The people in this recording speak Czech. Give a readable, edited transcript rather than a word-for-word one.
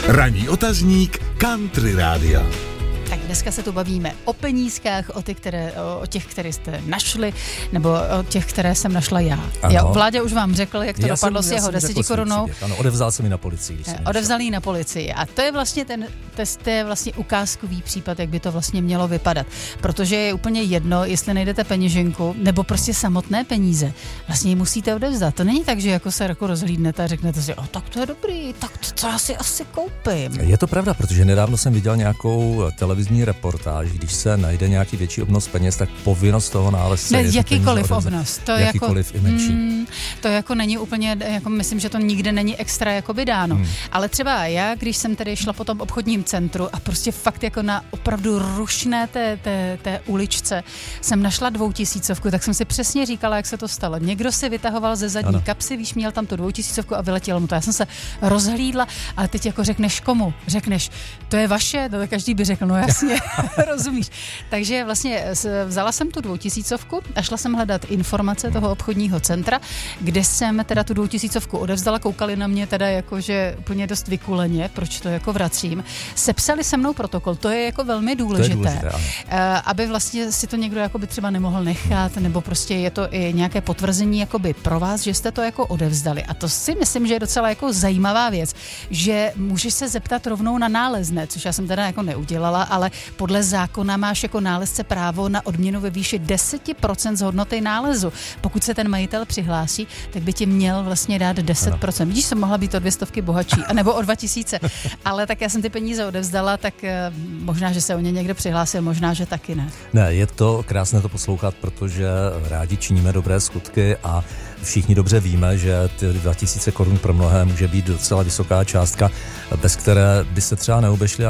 Ranní otazník Country Rádia. Tak dneska se tu bavíme o penízkách, o těch, které jste našli, nebo o těch, které jsem našla já. Vláďa už vám řekl, jak to dopadlo s jeho 10 korunou. Ano, odevzal jsem ji na policii. Odevzal ji na policii. A to je vlastně ten test, je vlastně ukázkový případ, jak by to vlastně mělo vypadat. Protože je úplně jedno, jestli najdete peněženku, nebo prostě samotné peníze. Vlastně ji musíte odevzdat. To není tak, že jako se jako rozhlídnete a řeknete si, tak to je dobrý, tak to já si asi koupím. Je to pravda, protože nedávno jsem viděl nějakou televizní reportáž, když se najde nějaký větší obnos peněz, tak povinnost toho nálezce je jakýkoliv obnos. To jakýkoliv i menší. To jako není úplně, jako myslím, že to nikde není extra jakoby dáno. Ale třeba já, když jsem tedy šla po tom obchodním centru a prostě fakt jako na opravdu rušné té uličce jsem našla 2000, tak jsem si přesně říkala, jak se to stalo. Někdo si vytahoval ze zadní kapsy, víš, měl tam tu 2000 a vyletěl mu to. Já jsem se rozhlídla, ale teď jako řekneš komu? Řekneš, to je vaše? No, tak každý by řekl, no jasně, rozumíš. Takže vlastně vzala jsem tu 2000 a šla jsem hledat informace toho obchodního centra, kde jsem teda tu 2000 odevzdala, koukali na mě teda jakože úplně dost vykuleně, proč to jako vracím. Sepsali se mnou protokol, to je jako velmi důležité, aby vlastně si to někdo jakoby třeba nemohl nechat, nebo prostě je to i nějaké potvrzení jakoby pro vás, že jste to jako odevzdali. A to si myslím, že je docela jako zajímavá věc, že můžeš se zeptat rovnou na nálezné, což já jsem teda jako neudělala, ale podle zákona máš jako nálezce právo na odměnu ve výši 10% z hodnoty nálezu. Pokud se ten majitel přihlásí, tak by ti měl vlastně dát 10%. Vidíš, jsem mohla být o 200 bohatší, anebo o 2000, ale tak já jsem ty peníze odevzdala, tak možná, že se o ně někdo přihlásil, možná, že taky ne. Ne, je to krásné to poslouchat, protože rádi činíme dobré skutky a všichni dobře víme, že ty 2000 korun pro mnohé může být docela vysoká částka, bez které by se třeba neobešli.